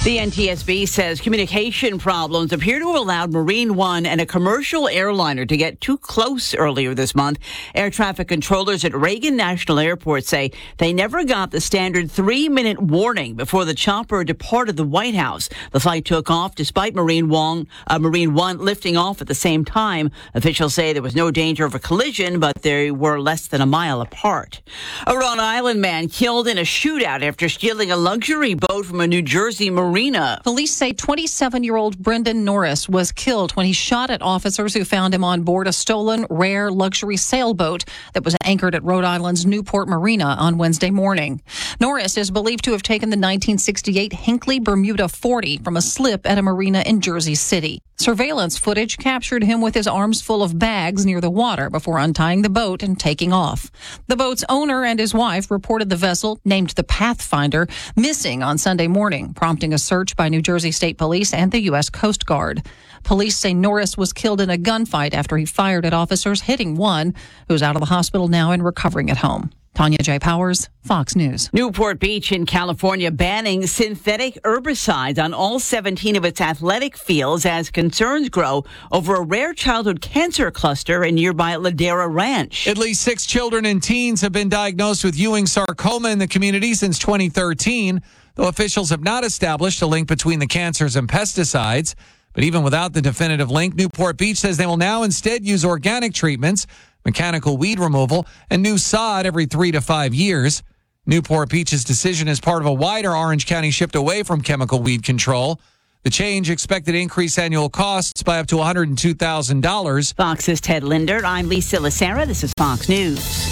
The NTSB says communication problems appear to have allowed Marine One and a commercial airliner to get too close earlier this month. Air traffic controllers at Reagan National Airport say they never got the standard 3-minute warning before the chopper departed the White House. The flight took off despite Marine One lifting off at the same time. Officials say there was no danger of a collision, but they were less than a mile apart. A Rhode Island man killed in a shootout after stealing a luxury boat from a New Jersey marina. Police say 27-year-old Brendan Norris was killed when he shot at officers who found him on board a stolen, rare luxury sailboat that was anchored at Rhode Island's Newport Marina on Wednesday morning. Norris is believed to have taken the 1968 Hinckley Bermuda 40 from a slip at a marina in Jersey City. Surveillance footage captured him with his arms full of bags near the water before untying the boat and taking off. The boat's owner and his wife reported the vessel, named the Pathfinder, missing on Sunday morning, prompting a search by New Jersey State Police and the U.S. Coast Guard. Police say Norris was killed in a gunfight after he fired at officers, hitting one, who's out of the hospital now and recovering at home. Tanya J. Powers, Fox News. Newport Beach in California banning synthetic herbicides on all 17 of its athletic fields as concerns grow over a rare childhood cancer cluster in nearby Ladera Ranch. At least 6 children and teens have been diagnosed with Ewing sarcoma in the community since 2013, though officials have not established a link between the cancers and pesticides. But even without the definitive link, Newport Beach says they will now instead use organic treatments, mechanical weed removal, and new sod every 3 to 5 years. Newport Beach's decision is part of a wider Orange County shift away from chemical weed control. The change expected to increase annual costs by up to $102,000. Fox's Ted Linder. I'm Lisa Lacera. This is Fox News.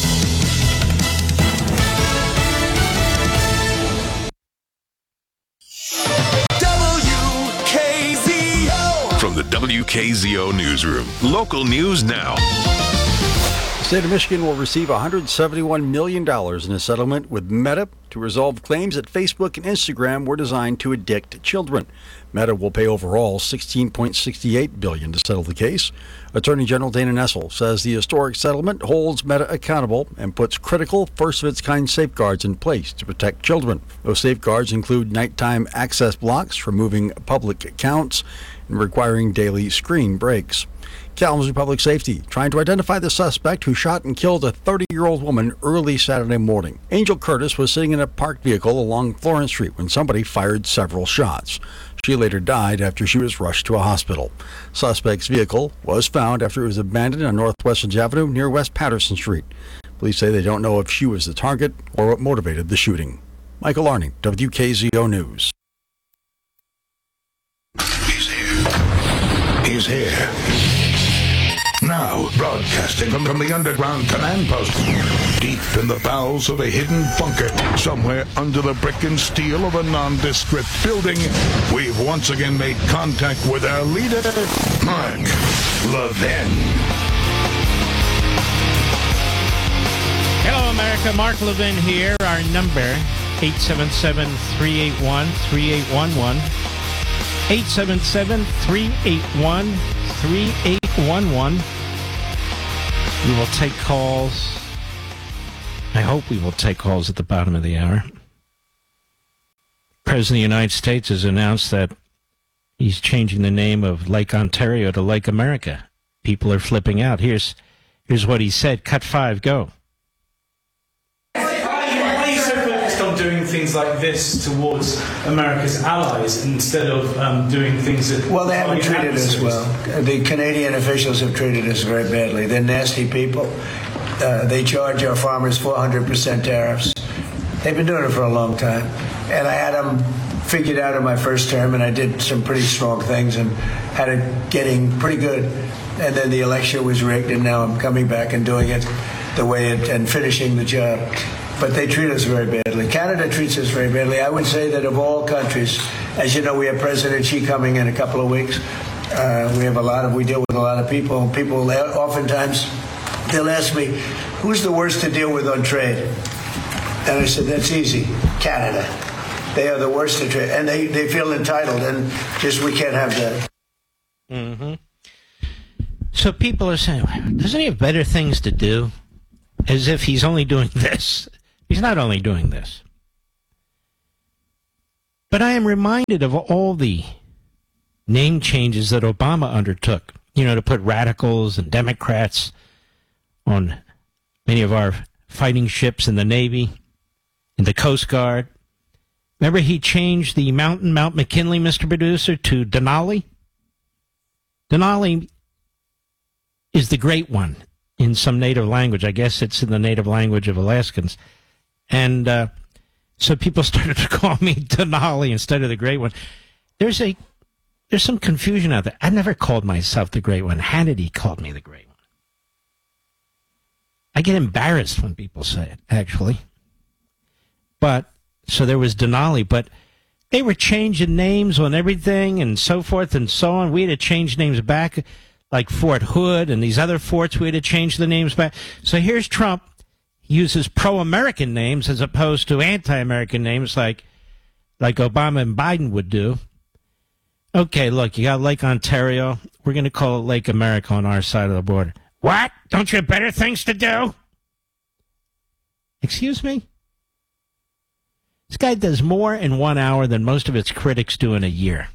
From the WKZO Newsroom, local news now. The state of Michigan will receive $171 million in a settlement with Meta to resolve claims that Facebook and Instagram were designed to addict children. Meta will pay overall $16.68 billion to settle the case. Attorney General Dana Nessel says the historic settlement holds Meta accountable and puts critical first-of-its-kind safeguards in place to protect children. Those safeguards include nighttime access blocks, removing public accounts, and requiring daily screen breaks. Kalamazoo Public Safety trying to identify the suspect who shot and killed a 30-year-old woman early Saturday morning. Angel Curtis was sitting in a parked vehicle along Florence Street when somebody fired several shots. She later died after she was rushed to a hospital. Suspect's vehicle was found after it was abandoned on North Western Avenue near West Patterson Street. Police say they don't know if she was the target or what motivated the shooting. Michael Arning, WKZO News. He's here. Now, broadcasting from the underground command post, deep in the bowels of a hidden bunker, somewhere under the brick and steel of a nondescript building, we've once again made contact with our leader, Mark Levin. Hello, America. Mark Levin here. Our number, 877-381-3811. 877-381-3811. We will take calls. I hope we will take calls at the bottom of the hour. President of the United States has announced that he's changing the name of Lake Ontario to Lake America. People are flipping out. Here's what he said. Cut 5, go. Doing things like this towards America's allies instead of doing things that... Well, they haven't treated us well. The Canadian officials have treated us very badly. They're nasty people. They charge our farmers 400% tariffs. They've been doing it for a long time. And I had them figured out in my first term, and I did some pretty strong things and had it getting pretty good. And then the election was rigged, and now I'm coming back and doing it the way it and finishing the job. But they treat us very badly. Canada treats us very badly. I would say that of all countries, as you know, we have President Xi coming in a couple of weeks. We deal with a lot of people. People oftentimes, they'll ask me, who's the worst to deal with on trade? And I said, that's easy, Canada. They are the worst to trade. And they feel entitled, and just we can't have that. Mm-hmm. So people are saying, doesn't he have better things to do? As if he's only doing this. He's not only doing this. But I am reminded of all the name changes that Obama undertook, to put radicals and Democrats on many of our fighting ships in the Navy, in the Coast Guard. Remember he changed the Mount McKinley, Mr. Producer, to Denali? Denali is the Great One in some native language. I guess it's in the native language of Alaskans. And so people started to call me Denali instead of the Great One. There's some confusion out there. I've never called myself the Great One. Hannity called me the Great One. I get embarrassed when people say it, actually. But, so there was Denali, but they were changing names on everything and so forth and so on. We had to change names back, like Fort Hood and these other forts. We had to change the names back. So here's Trump. He uses pro-American names as opposed to anti-American names like Obama and Biden would do. Okay, look, you got Lake Ontario. We're going to call it Lake America on our side of the border. What? Don't you have better things to do? Excuse me? This guy does more in 1 hour than most of its critics do in a year.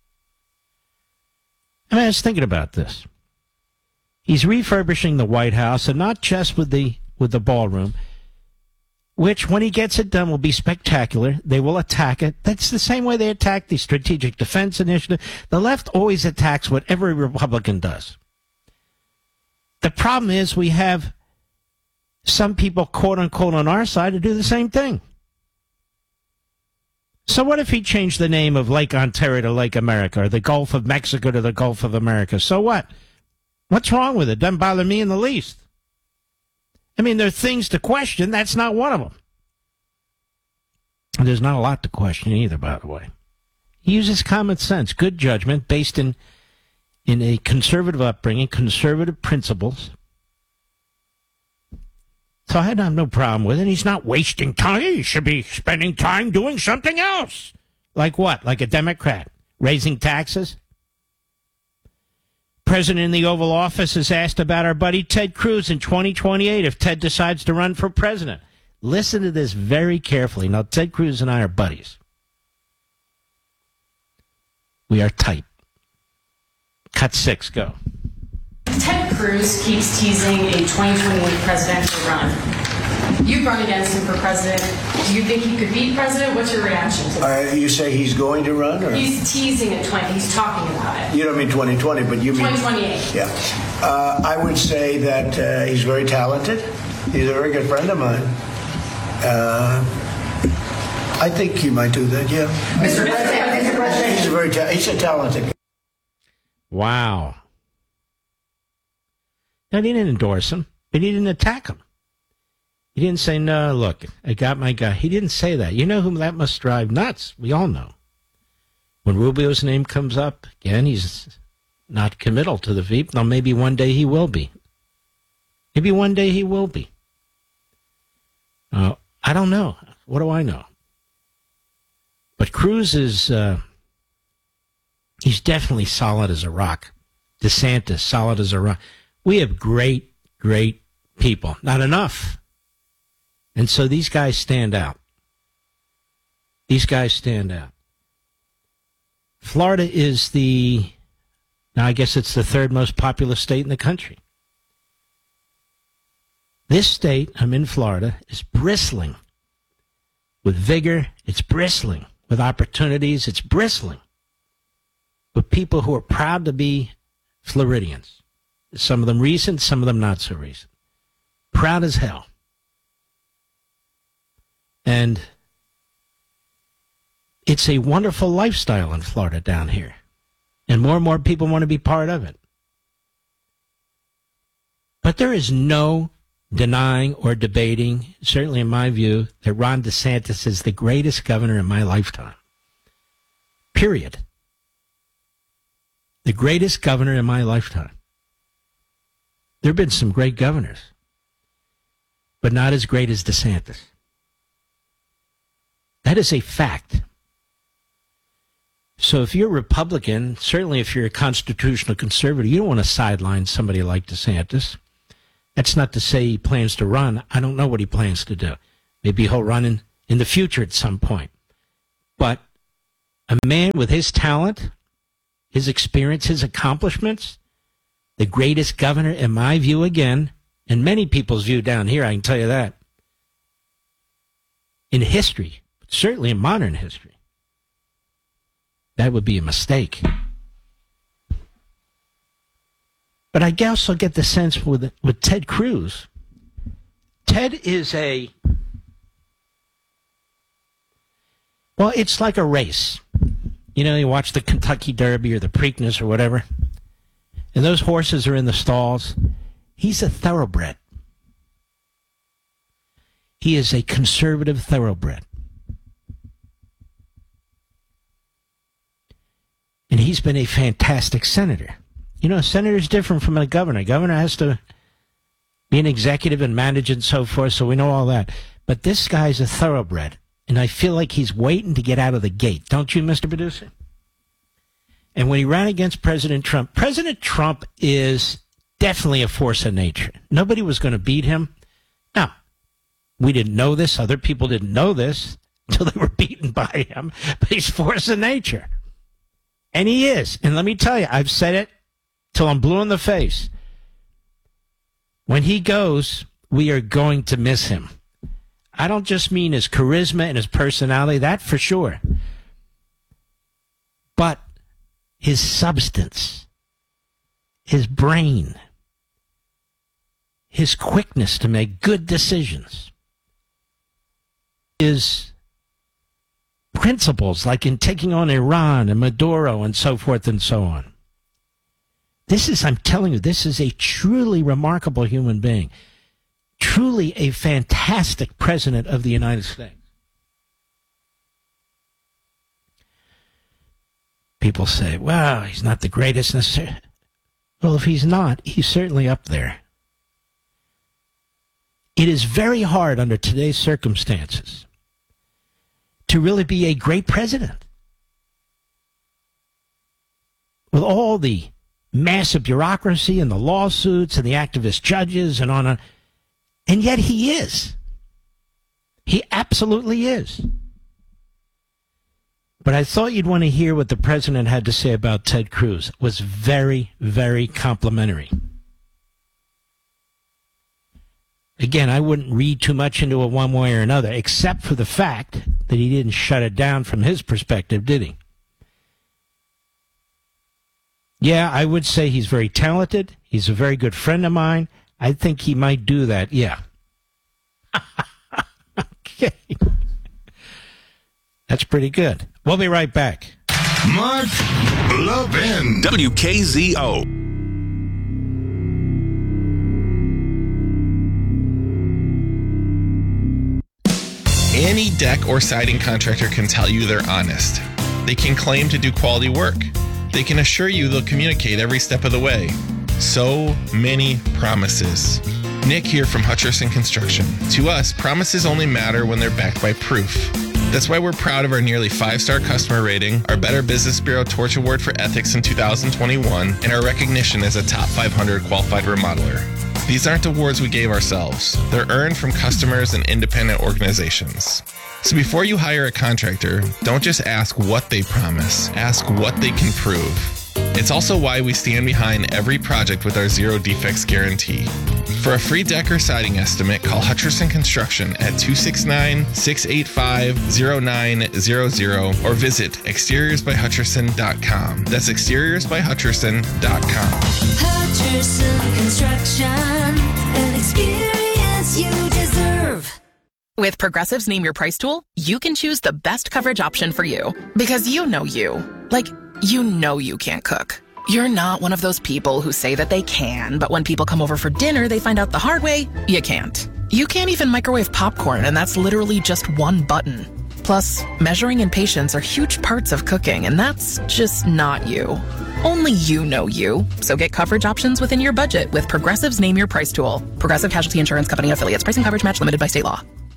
I was thinking about this. He's refurbishing the White House, and not just with the ballroom, which, when he gets it done, will be spectacular. They will attack it. That's the same way they attack the Strategic Defense Initiative. The left always attacks what every Republican does. The problem is we have some people, quote unquote, on our side to do the same thing. So what if he changed the name of Lake Ontario to Lake America, or the Gulf of Mexico to the Gulf of America? So what? What's wrong with it? Doesn't bother me in the least. I mean, there are things to question. That's not one of them. And there's not a lot to question either, by the way. He uses common sense, good judgment, based in a conservative upbringing, conservative principles. So I have no problem with it. He's not wasting time. He should be spending time doing something else. Like what? Like a Democrat? Raising taxes? President in the Oval Office is asked about our buddy Ted Cruz in 2028 if Ted decides to run for president. Listen to this very carefully. Now, Ted Cruz and I are buddies. We are tight. Cut 6, go. Ted Cruz keeps teasing a 2028 presidential run. You've run against him for president. Do you think he could be president? What's your reaction to that? You say he's going to run? Or? He's teasing at 20. He's talking about it. You don't mean 2020, but you mean... 2028. Yeah. I would say that he's very talented. He's a very good friend of mine. I think he might do that, yeah. Mr. President, he's a talented. Wow. Now, he didn't endorse him, but he didn't attack him. He didn't say, no, look, I got my guy. He didn't say that. You know whom that must drive nuts? We all know. When Rubio's name comes up, again, he's not committal to the VP. Now, maybe one day he will be. Maybe one day he will be. I don't know. What do I know? But Cruz is, he's definitely solid as a rock. DeSantis, solid as a rock. We have great, great people. Not enough. And so these guys stand out. These guys stand out. Florida is now I guess it's the third most populous state in the country. This state, I'm in Florida, is bristling with vigor. It's bristling with opportunities. It's bristling with people who are proud to be Floridians. Some of them recent, some of them not so recent. Proud as hell. And it's a wonderful lifestyle in Florida down here. And more people want to be part of it. But there is no denying or debating, certainly in my view, that Ron DeSantis is the greatest governor in my lifetime. Period. The greatest governor in my lifetime. There have been some great governors, but not as great as DeSantis. That is a fact. So if you're a Republican, certainly if you're a constitutional conservative, you don't want to sideline somebody like DeSantis. That's not to say he plans to run. I don't know what he plans to do. Maybe he'll run in the future at some point. But A man with his talent, his experience, his accomplishments, the greatest governor, in my view again, and many people's view down here, I can tell you that, in history, certainly in modern history. That would be a mistake. But I also get the sense with Ted Cruz, Ted is well, it's like a race. You know, you watch the Kentucky Derby or the Preakness or whatever, and those horses are in the stalls. He's a thoroughbred. He is a conservative thoroughbred. And he's been a fantastic senator. You know, a senator is different from a governor. A governor has to be an executive and manage and so forth, so we know all that. But this guy's a thoroughbred, and I feel like he's waiting to get out of the gate. Don't you, Mr. Producer? And when he ran against President Trump is definitely a force of nature. Nobody was going to beat him. Now, we didn't know this. Other people didn't know this until they were beaten by him. But he's force of nature. And he is. And let me tell you, I've said it till I'm blue in the face. When he goes, we are going to miss him. I don't just mean his charisma and his personality, that for sure. But his substance, his brain, his quickness to make good decisions, his principles, like in taking on Iran and Maduro and so forth and so on. I'm telling you, this is a truly remarkable human being. Truly a fantastic president of the United States. People say, well, he's not the greatest necessarily. Well, if he's not, he's certainly up there. It is very hard under today's circumstances to really be a great president. With all the massive bureaucracy and the lawsuits and the activist judges and on. And yet he is. He absolutely is. But I thought you'd want to hear what the president had to say about Ted Cruz. It was very, very complimentary. Again, I wouldn't read too much into it one way or another, except for the fact that he didn't shut it down from his perspective, did he? Yeah, I would say he's very talented. He's a very good friend of mine. I think he might do that, yeah. Okay. That's pretty good. We'll be right back. Mark Levin. WKZO. Any deck or siding contractor can tell you they're honest. They can claim to do quality work. They can assure you they'll communicate every step of the way. So many promises. Nick here from Hutcherson Construction. To us, promises only matter when they're backed by proof. That's why we're proud of our nearly 5-star customer rating, our Better Business Bureau Torch Award for Ethics in 2021, and our recognition as a top 500 qualified remodeler. These aren't awards we gave ourselves. They're earned from customers and independent organizations. So before you hire a contractor, don't just ask what they promise, ask what they can prove. It's also why we stand behind every project with our zero defects guarantee. For a free deck or siding estimate, call Hutcherson Construction at 269-685-0900 or visit exteriorsbyhutcherson.com. That's exteriorsbyhutcherson.com. Hutcherson Construction, an experience you deserve. With Progressive's Name Your Price tool, you can choose the best coverage option for you. Because you know you. Like, you know you can't cook. You're not one of those people who say that they can, but when people come over for dinner, they find out the hard way, you can't. You can't even microwave popcorn, and that's literally just one button. Plus, measuring and patience are huge parts of cooking, and that's just not you. Only you know you. So get coverage options within your budget with Progressive's Name Your Price tool. Progressive Casualty Insurance Company and affiliates. Price and coverage match limited by state law.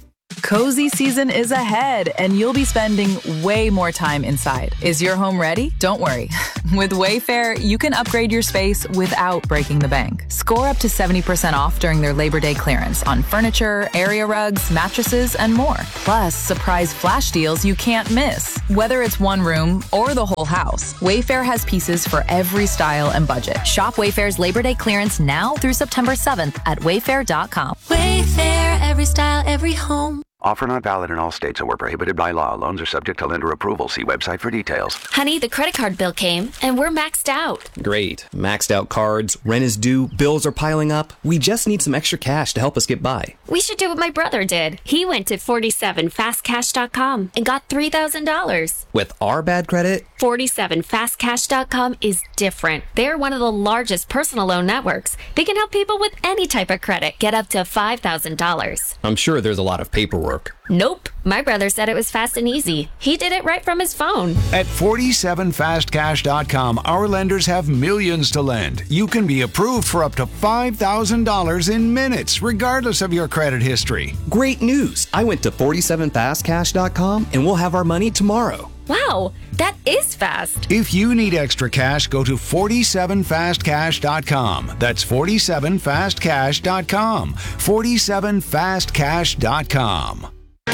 Cozy season is ahead, and you'll be spending way more time inside. Is your home ready? Don't worry. With Wayfair, you can upgrade your space without breaking the bank. Score up to 70% off during their Labor Day clearance on furniture, area rugs, mattresses, and more. Plus, surprise flash deals you can't miss. Whether it's one room or the whole house, Wayfair has pieces for every style and budget. Shop Wayfair's Labor Day clearance now through September 7th at wayfair.com. Wayfair, every style, every home. Offer not valid in all states or were prohibited by law. Loans are subject to lender approval. See website for details. Honey, the credit card bill came, and we're maxed out. Great. Maxed out cards, rent is due, bills are piling up. We just need some extra cash to help us get by. We should do what my brother did. He went to 47fastcash.com and got $3,000. With our bad credit? 47fastcash.com is different. They're one of the largest personal loan networks. They can help people with any type of credit get up to $5,000. I'm sure there's a lot of paperwork. Nope. My brother said it was fast and easy. He did it right from his phone. At 47fastcash.com, our lenders have millions to lend. You can be approved for up to $5,000 in minutes, regardless of your credit history. Great news. I went to 47fastcash.com and we'll have our money tomorrow. Wow, that is fast. If you need extra cash, go to 47fastcash.com. That's 47fastcash.com. 47fastcash.com.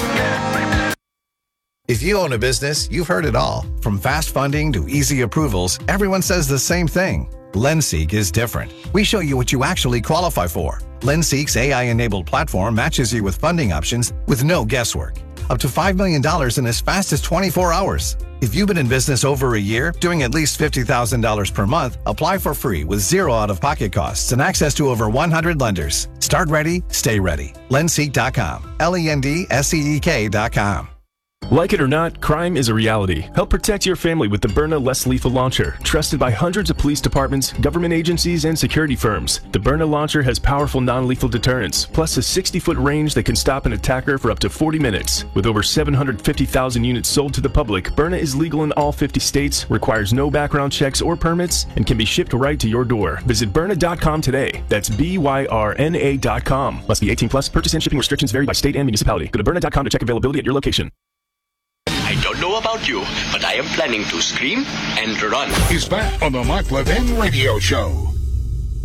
If you own a business, you've heard it all. From fast funding to easy approvals, everyone says the same thing. LendSeek is different. We show you what you actually qualify for. LendSeek's AI-enabled platform matches you with funding options with no guesswork. Up to $5 million in as fast as 24 hours. If you've been in business over a year, doing at least $50,000 per month, apply for free with zero out-of-pocket costs and access to over 100 lenders. Start ready, stay ready. LendSeek.com. LendSeek.com. Like it or not, crime is a reality. Help protect your family with the Byrna Less Lethal Launcher, trusted by hundreds of police departments, government agencies, and security firms. The Byrna launcher has powerful non-lethal deterrence, plus a 60-foot range that can stop an attacker for up to 40 minutes. With over 750,000 units sold to the public, Byrna is legal in all 50 states, requires no background checks or permits, and can be shipped right to your door. Visit Byrna.com today. That's BYRNA.com. Must be 18 plus. Purchase and shipping restrictions vary by state and municipality. Go to Byrna.com to check availability at your location. I don't know about you, but I am planning to scream and run. He's back on the Mark Levin Radio Show.